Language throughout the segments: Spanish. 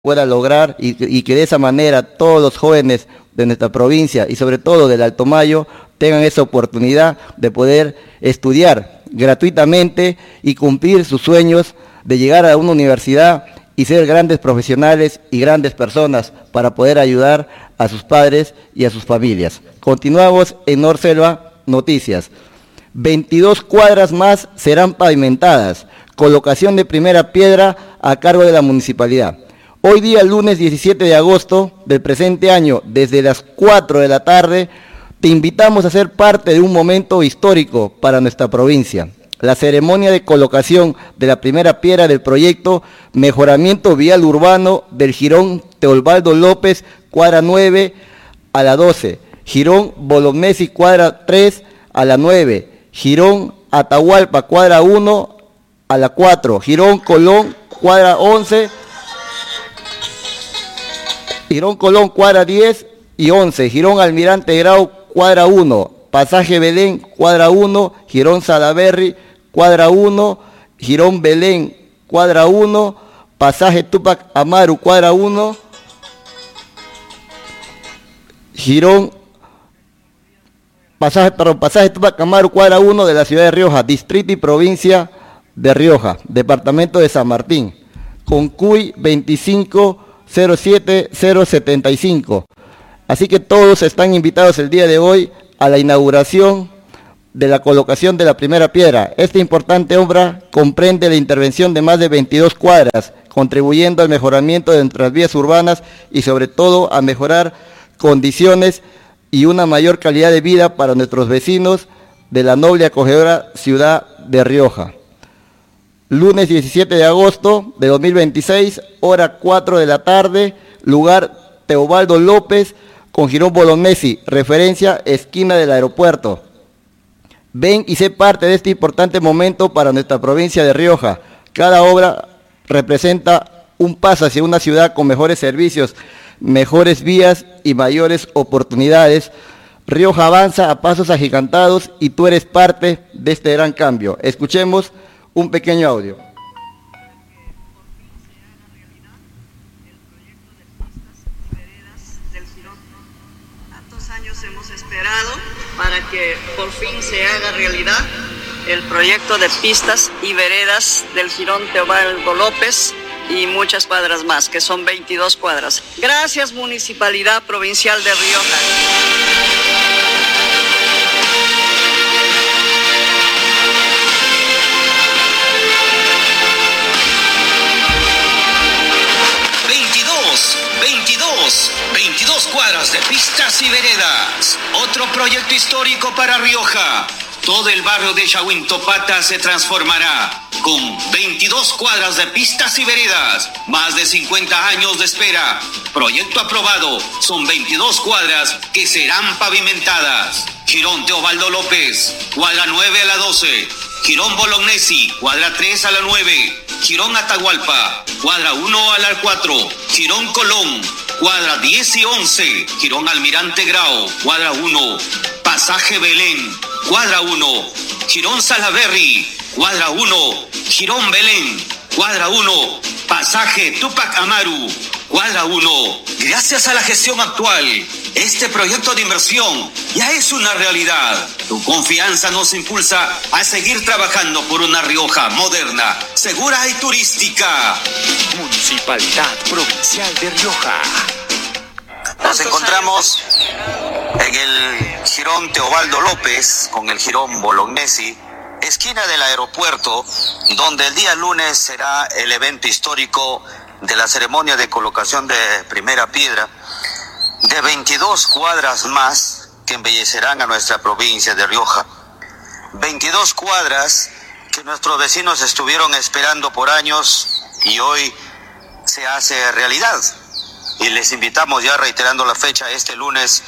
pueda lograr y que de esa manera todos los jóvenes de nuestra provincia y sobre todo del Alto Mayo tengan esa oportunidad de poder estudiar gratuitamente y cumplir sus sueños de llegar a una universidad y ser grandes profesionales y grandes personas para poder ayudar a sus padres y a sus familias. Continuamos en Norselva Noticias. 22 cuadras más serán pavimentadas. Colocación de primera piedra a cargo de la municipalidad. Hoy día, lunes 17 de agosto del presente año, desde las 4 de la tarde, te invitamos a ser parte de un momento histórico para nuestra provincia. La ceremonia de colocación de la primera piedra del proyecto Mejoramiento Vial Urbano del Jirón Teobaldo López, cuadra 9 a la 12, Jirón Bolognesi, cuadra 3 a la 9, Jirón Atahualpa, cuadra 1 a la 4, Jirón Colón, cuadra 11, Jirón Colón, cuadra 10 y 11, Jirón Almirante Grau, cuadra 1, Pasaje Belén, cuadra 1, Jirón Salaberry, cuadra 1, Jirón Belén, cuadra 1, Pasaje Tupac Amaru, cuadra 1, Pasaje Tupac Amaru, cuadra 1 de la ciudad de Rioja, distrito y provincia de Rioja, departamento de San Martín, con CUI 2507075. Así que todos están invitados el día de hoy a la inauguración de la colocación de la primera piedra. Esta importante obra comprende la intervención de más de 22 cuadras, contribuyendo al mejoramiento de nuestras vías urbanas y sobre todo a mejorar condiciones y una mayor calidad de vida para nuestros vecinos de la noble y acogedora ciudad de Rioja. Lunes 17 de agosto de 2026, hora 4 de la tarde, lugar Teobaldo López, con Jirón Bolognesi, referencia esquina del aeropuerto. Ven y sé parte de este importante momento para nuestra provincia de Rioja. Cada obra representa un paso hacia una ciudad con mejores servicios, mejores vías y mayores oportunidades. Rioja avanza a pasos agigantados y tú eres parte de este gran cambio. Escuchemos un pequeño audio. Para que por fin se haga realidad el proyecto de pistas y veredas del Jirón Teobaldo López y muchas cuadras más, que son 22 cuadras. Gracias, Municipalidad Provincial de Rioja. Veintidós cuadras de pistas y veredas. Otro proyecto histórico para Rioja. Todo el barrio de Yahuintopata se transformará con 22 cuadras de pistas y veredas. Más de 50 años de espera. Proyecto aprobado. Son 22 cuadras que serán pavimentadas. Jirón Teobaldo López, cuadra 9 a la 12. Jirón Bolognesi, cuadra 3 a la 9. Jirón Atahualpa, cuadra 1 a la 4. Jirón Colón, cuadra 10 y 11. Jirón Almirante Grau, cuadra 1. Pasaje Belén, cuadra 1. Jirón Salaberry, cuadra 1. Jirón Belén, cuadra 1. Pasaje Tupac Amaru, cuadra 1. Gracias a la gestión actual, este proyecto de inversión ya es una realidad. Tu confianza nos impulsa a seguir trabajando por una Rioja moderna, segura y turística. Municipalidad Provincial de Rioja. Nos encontramos en el Jirón Teobaldo López con el Jirón Bolognesi, esquina del aeropuerto, donde el día lunes será el evento histórico de la ceremonia de colocación de primera piedra de 22 cuadras más que embellecerán a nuestra provincia de Rioja. 22 cuadras que nuestros vecinos estuvieron esperando por años y hoy se hace realidad. Y les invitamos, ya reiterando la fecha, este lunes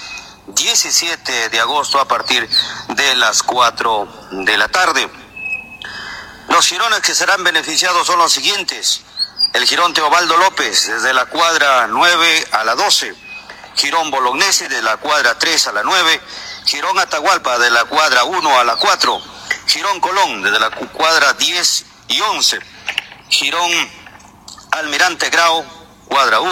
17 de agosto a partir de las 4 de la tarde. Los jirones que serán beneficiados son los siguientes: el Jirón Teobaldo López, desde la cuadra 9 a la 12, Jirón Bolognesi de la cuadra 3 a la 9, Jirón Atahualpa de la cuadra 1 a la 4, Jirón Colón desde la cuadra 10 y 11, Jirón Almirante Grau, cuadra 1.